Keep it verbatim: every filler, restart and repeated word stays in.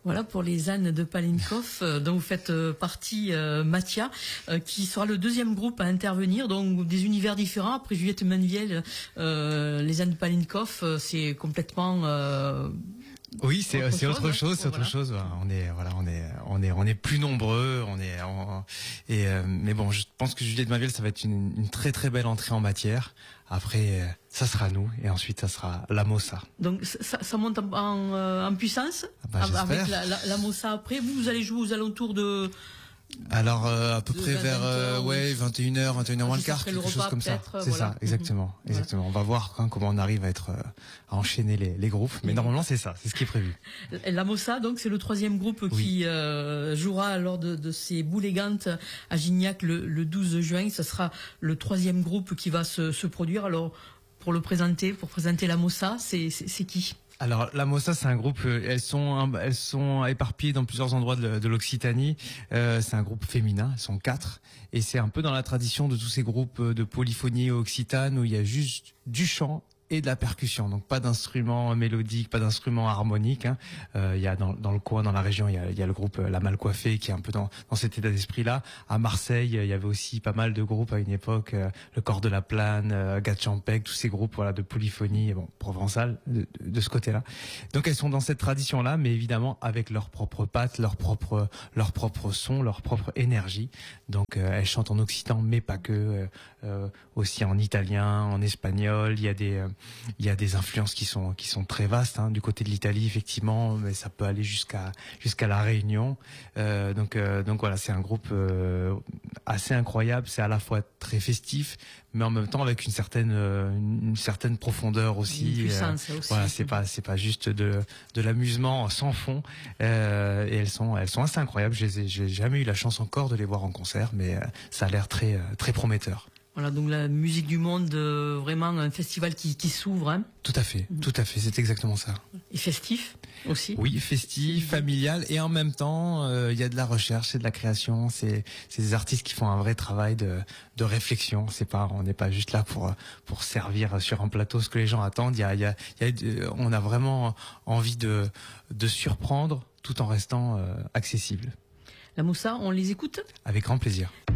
Voilà pour les ânes de Palinkov, euh, dont vous faites euh, partie, euh, Mathia, euh, qui sera le deuxième groupe à intervenir, donc des univers différents. Après Juliette Menviel, euh, les ânes de Palinkov, euh, c'est complètement... Euh, Oui, c'est autre c'est autre chose, chose, c'est autre voilà. chose. On est voilà, on est on est on est plus nombreux, on est on- et euh, mais bon, je pense que Juliette Mainviel, ça va être une, une très très belle entrée en matière. Après, euh, ça sera nous et ensuite ça sera la Mossa. Donc ça, ça monte en, en, euh, en puissance, Ah bah, avec j'espère. la, la, la Mossa après. Vous, vous allez jouer aux alentours de... Alors euh, à peu De près vingt vers euh, heures, ouais oui. vingt et une heures, vingt et une heures moins le Juste quart, après le quelque chose repas, comme ça. peut-être, C'est voilà. ça, exactement, Mhm. exactement. On va voir hein, comment on arrive à être euh, à enchaîner les, les groupes, mais Oui. normalement c'est ça, c'est ce qui est prévu. La Mossa, donc, c'est le troisième groupe Oui. qui euh, jouera lors de, de ces boulégantes à Gignac le, le douze juin. Ce sera le troisième groupe qui va se, se produire. Alors, pour le présenter, pour présenter la Mossa, c'est c'est- c'est qui? Alors la Mossa, c'est un groupe. euh, Elles sont elles sont éparpillées dans plusieurs endroits de, de l'Occitanie. Euh, c'est un groupe féminin. Elles sont quatre et c'est un peu dans la tradition de tous ces groupes de polyphonie occitane où il y a juste du chant et de la percussion, donc pas d'instruments mélodiques, pas d'instruments harmoniques. Hein. Euh, il y a dans, dans le coin, dans la région, il y a, il y a le groupe euh, La Malcoiffée qui est un peu dans, dans cet état d'esprit-là. À Marseille, il y avait aussi pas mal de groupes à une époque, euh, le Corps de la Plane, euh, Gatchampeg, tous ces groupes voilà de polyphonie, bon provençale de, de, de ce côté-là. Donc elles sont dans cette tradition-là, mais évidemment avec leurs propres pattes, leur propre leur propre son, leur propre énergie. Donc euh, elles chantent en occitan, mais pas que, euh, euh, aussi en italien, en espagnol. Il y a des euh, il y a des influences qui sont qui sont très vastes hein, du côté de l'Italie effectivement, mais ça peut aller jusqu'à jusqu'à la Réunion. Euh, donc euh, donc voilà, c'est un groupe euh, assez incroyable. C'est à la fois très festif, mais en même temps avec une certaine euh, une certaine profondeur aussi. Une puissance, Euh, aussi. voilà, c'est pas c'est pas juste de de l'amusement sans fond. Euh, et elles sont elles sont assez incroyables. Je les ai- j'ai jamais eu la chance encore de les voir en concert, mais euh, ça a l'air très euh, très prometteur. Voilà, donc la musique du monde, euh, vraiment un festival qui, qui s'ouvre, hein, Tout à fait, tout à fait, c'est exactement ça. et festif aussi. Oui, festif, familial, et en même temps, euh, il y a de la recherche, c'est de la création, c'est c'est des artistes qui font un vrai travail de de réflexion. C'est pas, on n'est pas juste là pour pour servir sur un plateau ce que les gens attendent. Il y a il y a, il y a on a vraiment envie de de surprendre tout en restant euh, accessible. La Moussa, on les écoute? Avec grand plaisir.